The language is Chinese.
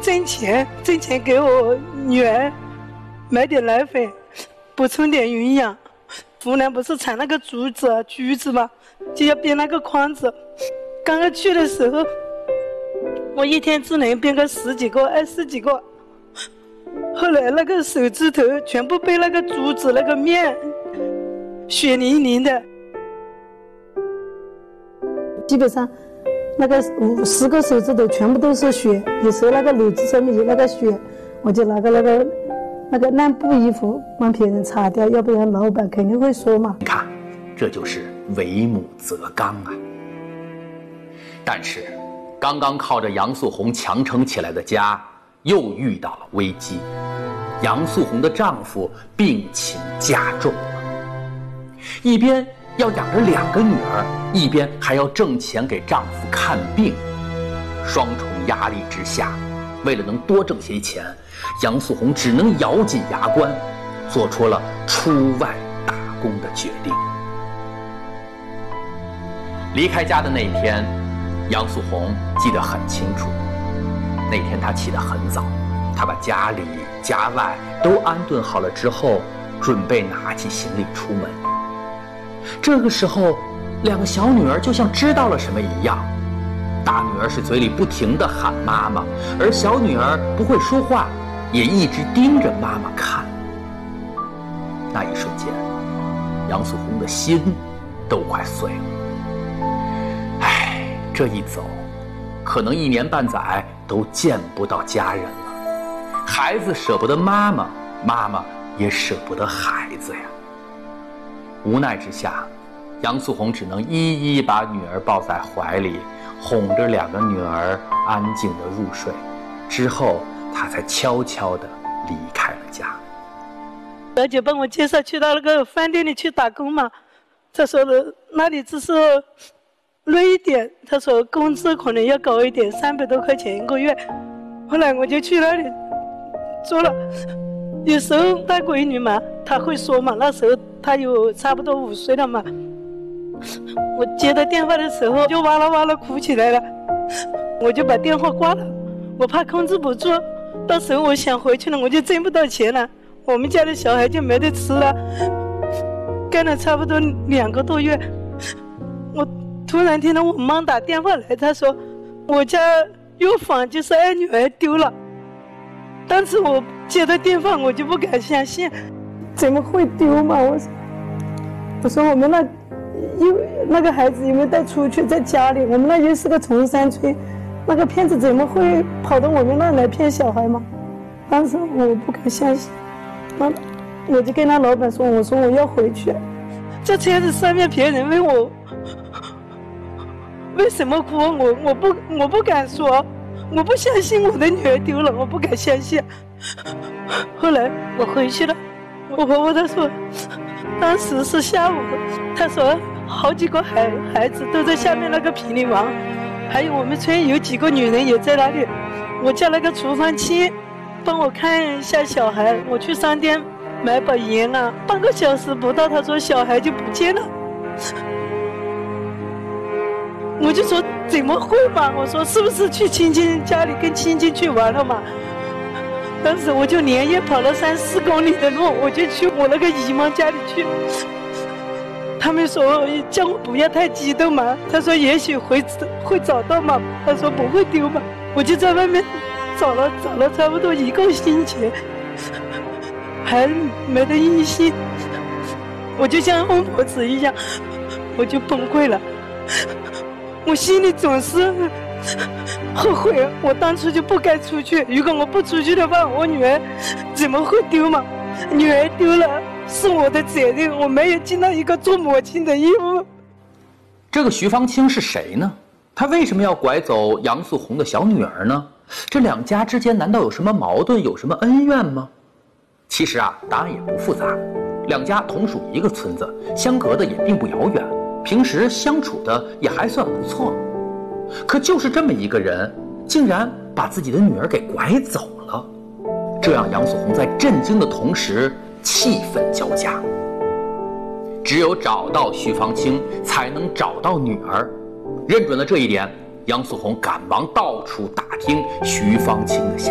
挣钱给我女儿买点奶粉，补充点营养。湖南不是产那个竹子啊、橘子嘛，就要编那个筐子。刚刚去的时候，我一天只能编个10几个、20几个。后来那个手指头全部被那个竹子那个面血淋淋的，基本上那个10个手指头全部都是血。有时候那个篓子上面有那个血，我就拿个那个烂布衣服帮别人擦掉，要不然老板肯定会说嘛。 你看，这就是为母则刚啊。但是刚刚靠着杨素红强撑起来的家又遇到了危机，杨素红的丈夫病情加重了，一边要养着2个女儿，一边还要挣钱给丈夫看病，双重压力之下，为了能多挣些钱，杨素红只能咬紧牙关，做出了出外打工的决定。离开家的那天，杨素红记得很清楚。那天她起得很早，她把家里家外都安顿好了之后，准备拿起行李出门。这个时候，2个小女儿就像知道了什么一样，大女儿是嘴里不停地喊妈妈，而小女儿不会说话，也一直盯着妈妈看。那一瞬间，杨素红的心都快碎了。唉，这一走，可能1年半载都见不到家人了。孩子舍不得妈妈，妈妈也舍不得孩子呀。无奈之下，杨素红只能一一把女儿抱在怀里，哄着2个女儿安静地入睡。之后，她才悄悄地离开了家。 表姐帮我介绍去到那个饭店里去打工嘛，她说的那里只是累一点，她说工资可能要高一点，300多块钱1个月。后来我就去那里做了。有时候大闺女嘛，她会说嘛，那时候她有差不多5岁了嘛。我接到电话的时候就哇啦哇啦哭起来了，我就把电话挂了，我怕控制不住，到时候我想回去了我就挣不到钱了，我们家的小孩就没得吃了。干了差不多2个多月，我突然听到我妈打电话来，她说我家有房就是2女儿丢了。当时我接到电话我就不敢相信，怎么会丢嘛？我说我们那个孩子有没有带出去在家里，我们那又是个崇山村，那个骗子怎么会跑到我们那来骗小孩嘛？当时我不敢相信，我就跟他老板说，我说我要回去。在车子上面别人问我为什么哭，我不敢说，我不相信我的女儿丢了，我不敢相信。后来我回去了，我婆婆她说当时是下午，她说好几个孩子都在下面那个平里玩，还有我们村有几个女人也在那里。我叫那个厨房亲帮我看一下小孩，我去商店买把盐啊，半个小时不到，他说小孩就不见了。我就说怎么会嘛，我说是不是去亲戚家里跟亲戚去玩了嘛。当时我就连夜跑了3、4公里的路，我就去我那个姨妈家里去。他们说叫我不要太激动嘛，他说也许会找到嘛，他说不会丢嘛。我就在外面找了差不多1个星期，还没得音信，我就像疯婆子一样，我就崩溃了。我心里总是后悔，我当初就不该出去。如果我不出去的话，我女儿怎么会丢嘛？女儿丢了是我的责任，我没有尽到一个做母亲的义务。 这个徐芳清是谁呢？他为什么要拐走杨素红的小女儿呢？这2家之间难道有什么矛盾，有什么恩怨吗？其实啊，答案也不复杂。2家同属一个村子，相隔的也并不遥远，平时相处的也还算不错。可就是这么一个人，竟然把自己的女儿给拐走了，这让杨素红在震惊的同时气愤交加。只有找到徐芳清，才能找到女儿。认准了这一点，杨素红赶忙到处打听徐芳清的下落。